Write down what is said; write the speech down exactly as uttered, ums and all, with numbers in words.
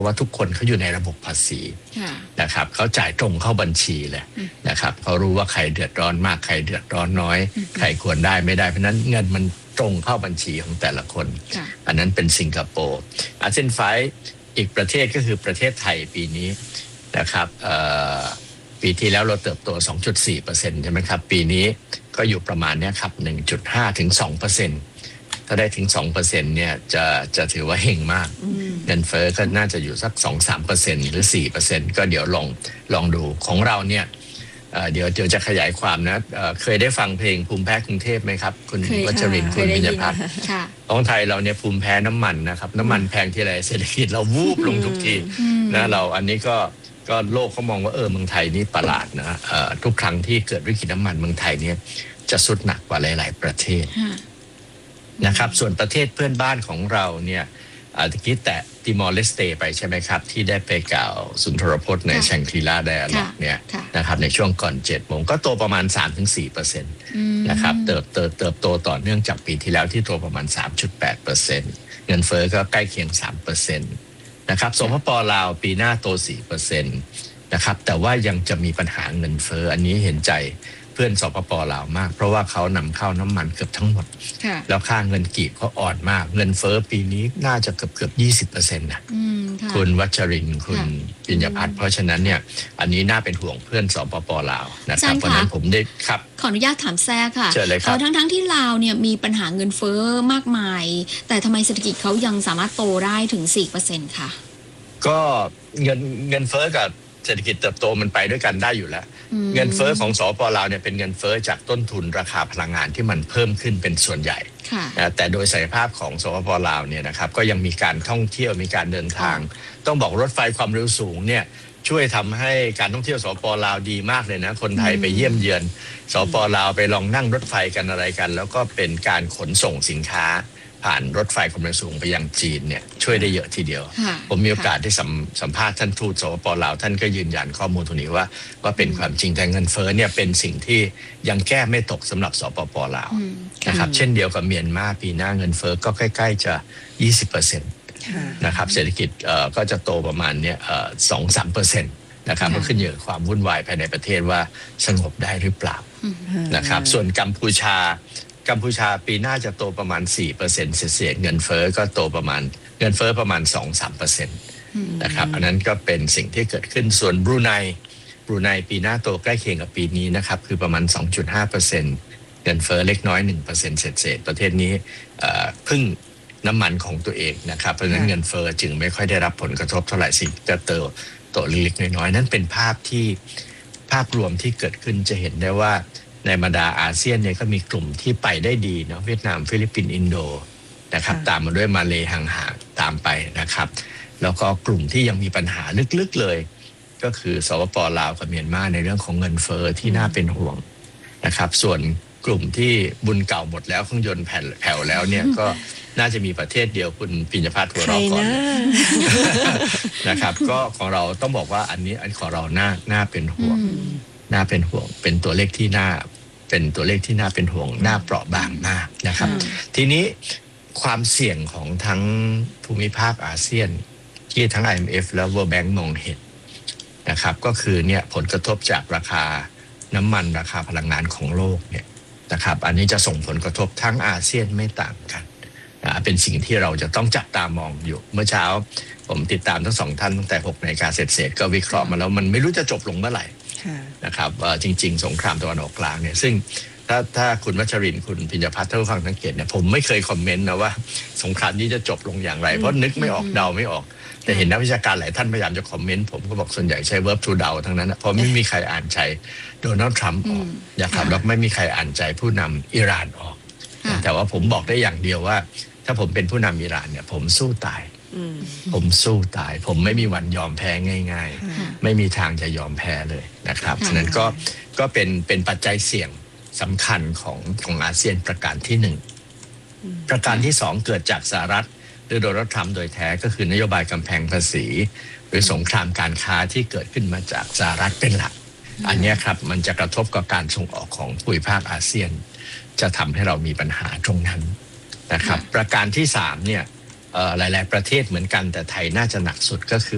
ว่าทุกคนเขาอยู่ในระบบภาษีนะครับเขาจ่ายตรงเข้าบัญชีเลยนะครับเขารู้ว่าใครเดือดร้อนมากใครเดือดร้อนน้อยใครควรได้ไม่ได้เพราะนั้นเงินมันตรงเข้าบัญชีของแต่ละคนอันนั้นเป็นสิงคโปร์อาเซียนไฟว์อีกประเทศก็คือประเทศไทยปีนี้นะครับปีที่แล้วเราเติบโต สองจุดสี่เปอร์เซ็นต์ ใช่ไหมครับปีนี้ก็อยู่ประมาณนี้ครับ หนึ่งจุดห้า ถึง สองเปอร์เซ็นต์ ถ้าได้ถึง สองเปอร์เซ็นต์ เนี่ยจะจะถือว่าเฮงมากเงินเฟ้อก็น่าจะอยู่สัก สองถึงสามเปอร์เซ็นต์ หรือ สี่เปอร์เซ็นต์ ก็เดี๋ยวลองลองดูของเราเนี่ยเดี๋ยวเดี๋ยวจะขยายความนะเคยได้ฟังเพลงภูมิแพ้กรุงเทพไหมครับคุณวัชรินทร์คุณวิญญาพัฒน์ของไทยเราเนี่ยภูมิแพ้น้ำมันนะครับน้ำมันแพงทีไรเศรษฐกิจเราวูบลงทุกทีนะเราอันนี้ก็ก็โลกเขามองว่าเออเมืองไทยนี่ประหลาดนะทุกครั้งที่เกิดวิกฤตน้ำมันเมืองไทยเนี่ยจะสุดหนักกว่าหลายๆประเทศนะครับส่วนประเทศเพื่อนบ้านของเราเนี่ยอาตะกี้แตะติมอร์เลสเตไปใช่ไหมครับที่ได้ไปกล่าวสุนทรพจน์ในแชงกรีลาไดอะล็อกเนี่ยนะครับในช่วงก่อนเจ็ดโมงก็โตประมาณ สามถึงสี่เปอร์เซ็นต์ นะครับเติบโตเติบโตต่อเนื่องจากปีที่แล้วที่โตประมาณ สามจุดแปดเปอร์เซ็นต์ เงินเฟ้อก็ใกล้เคียง สามเปอร์เซ็นต์ นะครับสปป.ลาวปีหน้าโต สี่เปอร์เซ็นต์ นะครับแต่ว่ายังจะมีปัญหาเงินเฟ้ออันนี้เห็นใจเพื่อนสปป.ลาวมากเพราะว่าเขานำเข้าน้ำมันเกือบทั้งหมดแล้วค่าเงินกีบเขาอ่อนมากเงินเฟ้อปีนี้น่าจะเกือบเกือบ ยี่สิบเปอร์เซ็นต์ นะคุณวัชรินทร์คุณปิญญพัฒน์เพราะฉะนั้นเนี่ยอันนี้น่าเป็นห่วงเพื่อนสปป.ลาวนะครับเพราะนั้นผมได้ครับขออนุญาตถามแทรกค่ะเชิญเลยครับทั้งทั้งที่ลาวเนี่ยมีปัญหาเงินเฟ้อมากมายแต่ทำไมเศรษฐกิจเขายังสามารถโตได้ถึง สี่เปอร์เซ็นต์ ค่ะก็เงินเงินเฟ้อกับเศรษฐกิจเติบโตมันไปด้วยกันได้อยู่แล้วเงินเฟ้อของสปป.ลาวเนี่ยเป็นเงินเฟ้อจากต้นทุนราคาพลังงานที่มันเพิ่มขึ้นเป็นส่วนใหญ่แต่โดยศักยภาพของสปป.ลาวเนี่ยนะครับก็ยังมีการท่องเที่ยวมีการเดินทางต้องบอกรถไฟความเร็วสูงเนี่ยช่วยทำให้การท่องเที่ยวสปป.ลาวดีมากเลยนะคนไทยไปเยี่ยมเยือนสปป.ลาวไปลองนั่งรถไฟกันอะไรกันแล้วก็เป็นการขนส่งสินค้าผ่านรถไฟความเร็วสูงไปยังจีนเนี่ยช่วยได้เยอะทีเดียวผมมีโอกาสได้สัมสัมภาษณ์ท่านทูตสปป.ลาวท่านก็ยืนยันข้อมูลตรงนี้ว่าว่าเป็นความจริงแต่เงินเฟ้อเนี่ยเป็นสิ่งที่ยังแก้ไม่ตกสำหรับสปป.ลาวนะครับเช่นเดียวกับเมียนมาปีหน้าเงินเฟ้อก็ใกล้ๆจะ ยี่สิบเปอร์เซ็นต์ นะครับเศรษฐกิจก็จะโตประมาณเนี่ย สองถึงสามเปอร์เซ็นต์ นะครับมันขึ้นอยู่กับความวุ่นวายภายในประเทศว่าสงบได้หรือเปล่านะครับส่วนกัมพูชากัมพูชาปีหน้าจะโตประมาณ สี่เปอร์เซ็นต์ เศษๆเงินเฟ้อก็โตประมาณเงินเฟ้อประมาณ สองถึงสามเปอร์เซ็นต์ นะครับอันนั้นก็เป็นสิ่งที่เกิดขึ้นส่วนบรูไนบรูไนปีหน้าโตใกล้เคียงกับปีนี้นะครับคือประมาณ สองจุดห้าเปอร์เซ็นต์ เงินเฟ้อเล็กน้อย หนึ่งเปอร์เซ็นต์ เศษๆประเทศนี้พึ่งน้ำมันของตัวเองนะครับเพราะฉะนั้นเงินเฟ้อจึงไม่ค่อยได้รับผลกระทบเท่าไหร่สิ่งจะเติบโตเล็กๆน้อยๆนั่นเป็นภาพที่ภาพรวมที่เกิดขึ้นจะเห็นได้ว่าในบรรดาอาเซียนเนี่ยก็มีกลุ่มที่ไปได้ดีเนาะเวียดนามฟิลิปปินส์อินโดนะครับตามมาด้วยมาเลย์ห่างๆตามไปนะครับแล้วก็กลุ่มที่ยังมีปัญหาลึกๆเลยก็คือสปป.ลาวกับเมียนมาในเรื่องของเงินเฟ้อที่น่าเป็นห่วงนะครับส่วนกลุ่มที่บุญเก่าหมดแล้วเครื่องยนต์แผ่วแผ่วแล้วเนี่ยก็น่าจะมีประเทศเดียวคุณปิญญพัฒน์หัวเราะก่อนนะครับก็ของเราต้องบอกว่าอันนี้อันของเราน่าน่าเป็นห่วงน่าเป็นห่วงเป็นตัวเลขที่น่าเป็นตัวเลขที่น่าเป็นห่วงน่าเปราะบางมากนะครับทีนี้ความเสี่ยงของทั้งภูมิภาคอาเซียนที่ทั้ง ไอ เอ็ม เอฟ และ World Bank มองเห็นนะครับก็คือเนี่ยผลกระทบจากราคาน้ำมันราคาพลังงานของโลกเนี่ยนะครับอันนี้จะส่งผลกระทบทั้งอาเซียนไม่ต่างกันนะเป็นสิ่งที่เราจะต้องจับตามองอยู่เมื่อเช้าผมติดตามทั้งสองท่านตั้งแต่หกนาฬิกาเสร็จๆก็วิเคราะห์มาแล้วมันไม่รู้จะจบลงเมื่อไหร่นะครับจริงๆสงครามตะวันออกกลางเนี่ยซึ่งถ้าถ้าคุณวัชรินทร์คุณปิญญพัฒน์ท่านผู้ฟังสังเกตเนี่ยผมไม่เคยคอมเมนต์นะว่าสงครามนี้จะจบลงอย่างไรเพราะนึกไม่ออกเดาไม่ออกแต่เห็นนักวิชาการหลายท่านพยายามจะคอมเมนต์ผมก็บอกส่วนใหญ่ใช้ verb to เดาทั้งนั้นเพราะไม่มีใครอ่านใจโดนัลด์ทรัมป์ออกนะครับแล้วไม่มีใครอ่านใจผู้นำอิหร่านออกแต่ว่าผมบอกได้อย่างเดียวว่าถ้าผมเป็นผู้นำอิหร่านเนี่ยผมสู้ตายผมสู้ตายผมไม่มีวันยอมแพ้ง่ายๆไม่มีทางจะยอมแพ้เลยนะครับฉะนั้นก็ก็เป็นเป็นปัจจัยเสี่ยงสำคัญของของอาเซียนประการที่หนึ่งประการที่สองเกิดจากสหรัฐหรือโดนัลด์ทรัมป์โดยแท้ก็คือนโยบายกำแพงภาษีหรือสงครามการค้าที่เกิดขึ้นมาจากสหรัฐเป็นหลักอันนี้ครับมันจะกระทบกับการส่งออกของภูมิภาคอาเซียนจะทำให้เรามีปัญหาตรงนั้นนะครับประการที่สามเนี่ยหลายๆประเทศเหมือนกันแต่ไทยน่าจะหนักสุดก็คือ